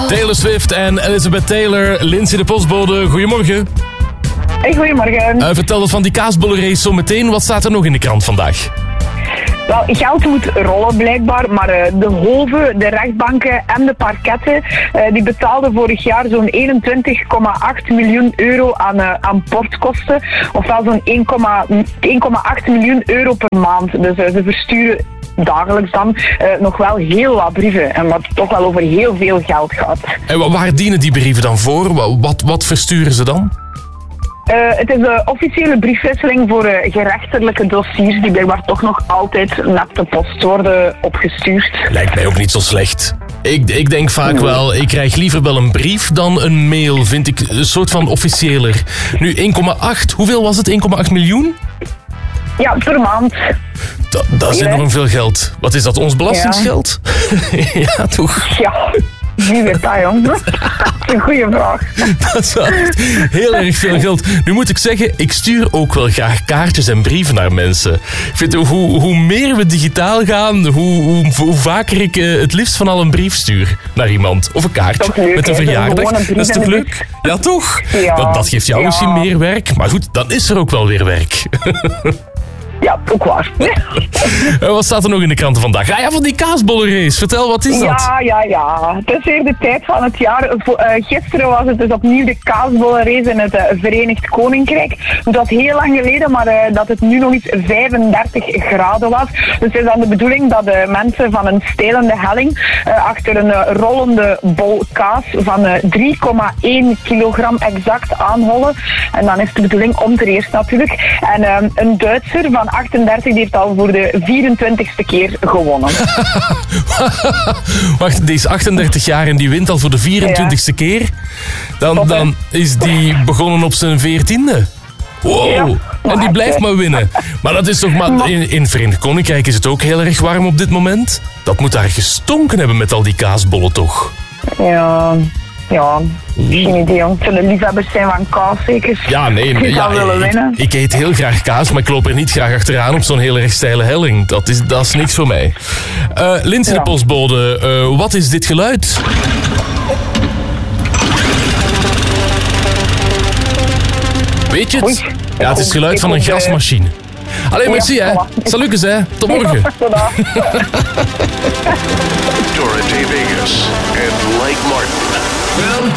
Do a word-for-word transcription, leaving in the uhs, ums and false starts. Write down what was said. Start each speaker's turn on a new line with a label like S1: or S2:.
S1: Taylor Swift en Elizabeth Taylor. Lindsay de postbode, goedemorgen.
S2: Hey, goedemorgen.
S1: Uh, vertel wat van die kaasbollenrace zo meteen. Wat staat er nog in de krant vandaag?
S2: Wel, geld moet rollen blijkbaar, maar uh, de hoven, de rechtbanken en de parketten uh, die betaalden vorig jaar zo'n eenentwintig komma acht miljoen euro aan, uh, aan portkosten. Ofwel zo'n één komma acht miljoen euro per maand. Dus uh, ze versturen dagelijks dan uh, nog wel heel wat brieven. En wat toch wel over heel veel geld gaat.
S1: En waar dienen die brieven dan voor? Wat, wat versturen ze dan?
S2: Uh, het is de officiële briefwisseling voor uh, gerechtelijke dossiers die blijkbaar toch nog altijd met de post worden opgestuurd.
S1: Lijkt mij ook niet zo slecht. Ik, ik denk vaak nee. wel, ik krijg liever wel een brief dan een mail, vind ik een soort van officiëler. Nu één komma acht, hoeveel was het? één komma acht miljoen?
S2: Ja, per maand.
S1: Da, dat is enorm veel geld. Wat is dat, ons belastingsgeld? Ja, ja toch?
S2: Ja. Wie weet dat, jong? Dat is een goede vraag.
S1: Dat is wel heel erg veel geld. Nu moet ik zeggen, ik stuur ook wel graag kaartjes en brieven naar mensen. Ik vind, hoe, hoe meer we digitaal gaan, hoe, hoe, hoe vaker ik uh, het liefst van al een brief stuur naar iemand. Of een kaartje
S2: leuk,
S1: met een
S2: he?
S1: verjaardag.
S2: Een
S1: dat is toch leuk? Ja, toch?
S2: Ja,
S1: dat, dat geeft jou
S2: ja.
S1: misschien meer werk. Maar goed, dan is er ook wel weer werk.
S2: Ja, ook waar.
S1: Wat staat er nog in de kranten vandaag? Ah ja, van die kaasbollenrace. Vertel, wat is dat?
S2: Ja, ja, ja. Het is weer de tijd van het jaar. Uh, gisteren was het dus opnieuw de kaasbollenrace in het uh, Verenigd Koninkrijk. Dat heel lang geleden, maar uh, dat het nu nog eens vijfendertig graden was. Dus het is dan de bedoeling dat de mensen van een stelende helling uh, achter een uh, rollende bol kaas van uh, drie komma één kilogram exact aanhollen. En dan is de bedoeling om te eerst natuurlijk. En uh, een Duitser van achtendertig die heeft al voor de vierentwintigste keer gewonnen.
S1: Wacht, die is achtendertig jaar en die wint al voor de vierentwintigste ja. keer. Dan, Top, dan is die begonnen op zijn veertiende. Wow. Ja, en die blijft maar winnen. Maar dat is toch maar... In, in het Verenigd Koninkrijk is het ook heel erg warm op dit moment. Dat moet daar gestonken hebben met al die kaasbollen, toch?
S2: Ja... Ja, geen idee, jong. Het zullen liefhebbers zijn van kaas, zeker.
S1: Ja, nee, nee ja, ik, ik eet heel graag kaas, maar ik loop er niet graag achteraan op zo'n heel erg steile helling. Dat is, dat is niks voor mij. Uh, Lindsay ja. de postbode, uh, wat is dit geluid? Weet je het?
S2: Oei,
S1: ja, het is het geluid van een gasmachine. Allee, merci ja, hè. Voilà. Salutjes, hè. Tot morgen.
S3: Dora J. Vegas en Blake Martin.